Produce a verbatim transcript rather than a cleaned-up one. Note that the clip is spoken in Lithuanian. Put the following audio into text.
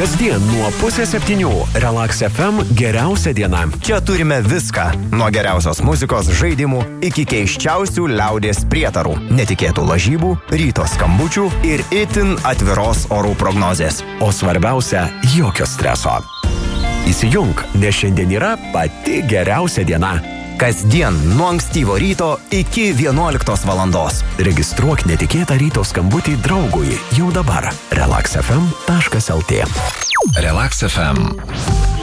Kasdien nuo pusės septynių Relax F M geriausia diena. Čia turime viską. Nuo geriausios muzikos, žaidimų iki keiščiausių liaudies prietarų, netikėtų lažybų, ryto skambučių ir itin atviros orų prognozės. O svarbiausia, jokio streso. Įsijunk, nes šiandien yra pati geriausia diena. Kasdien nuo ankstyvo ryto iki vienuoliktos valandos. Registruok netikėtą ryto skambutį draugui jau dabar. relax f m taškas l t. Relax F M.